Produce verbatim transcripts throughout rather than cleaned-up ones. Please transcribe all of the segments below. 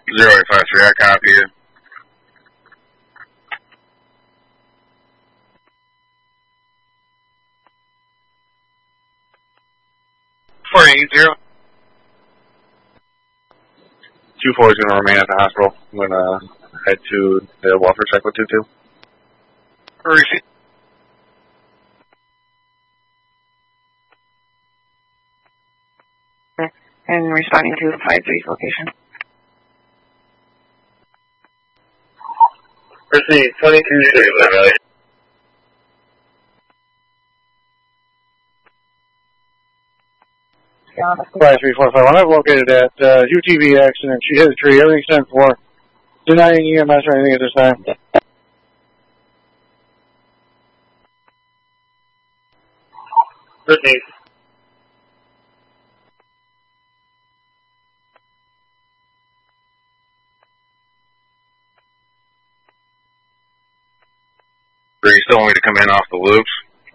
Zero eight five three, I copy you. Four eight zero. Two four is going to remain at the hospital. I'm going to head to the welfare check with two two. Receive. And responding to the five three's location. Receive twenty-two zero. five three four five one, I've located at uh, U T V accident. She hit a tree. Everything's ten four. Denying E M S or anything at this time. Receive. Or you still want me to come in off the loops?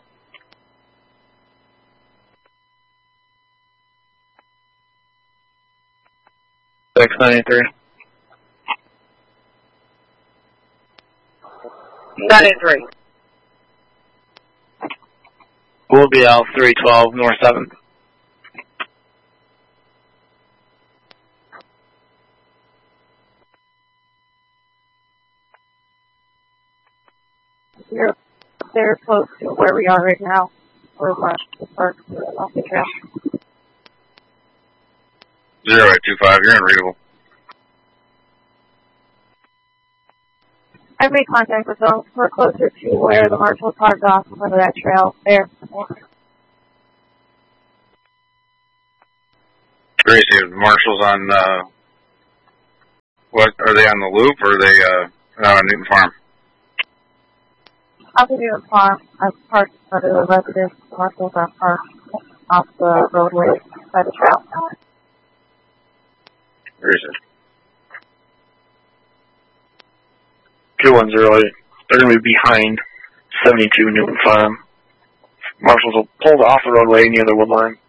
six ninety-three. ninety-three. We'll be out three twelve, North seventh. You're they're close to where we are right now. We're rushed to park off the trail. Zero eight two five, you're unreadable. I've made contact with them. We're closer to where the marshal parked off in front of that trail there. Gracie, the marshals on, uh, what, are they on the loop or are they, uh, out on Newton Farm? I'll give you a farm. I've parked in front of the residence. The marshals are parked off the roadway by the trail. Gracie. two one zero eight. They're going to be behind seventy-two Newton Farm. Marshals will pull off the roadway near the wood line.